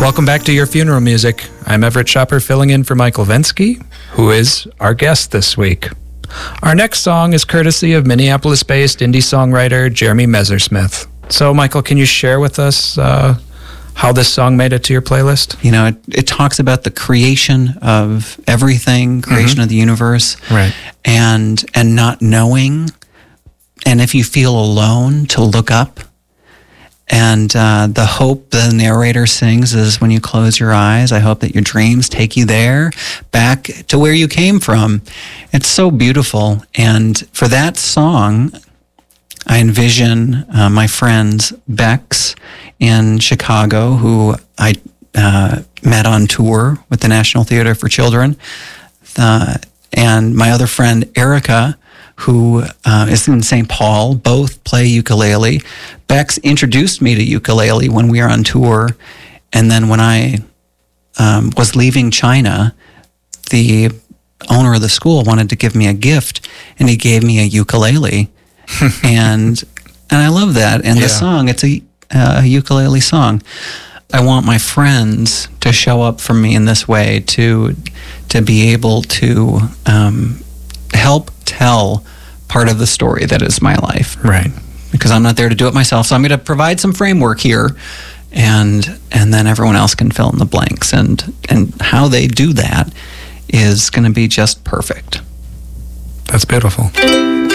Welcome back to Your Funeral Music. I'm Everett Shopper filling in for Michael Vensky, who is our guest this week. Our next song is courtesy of Minneapolis-based indie songwriter Jeremy Messersmith. So, Michael, can you share with us how this song made it to your playlist? You know, it talks about the creation of everything, creation of the universe, right? And not knowing, and if you feel alone, to look up. And the hope the narrator sings is when you close your eyes, I hope that your dreams take you there, back to where you came from. It's so beautiful. And for that song, I envision my friends Bex in Chicago, who I met on tour with the National Theater for Children, and my other friend Erica, who is in St. Paul. Both play ukulele. Bex introduced me to ukulele when we were on tour, and then when I was leaving China, the owner of the school wanted to give me a gift, and he gave me a ukulele, and I love that. And the song, it's a ukulele song. I want my friends to show up for me in this way, to be able to help tell part of the story that is my life. Right. Because I'm not there to do it myself. So I'm going to provide some framework here, and then everyone else can fill in the blanks. And how they do that is going to be just perfect. That's beautiful.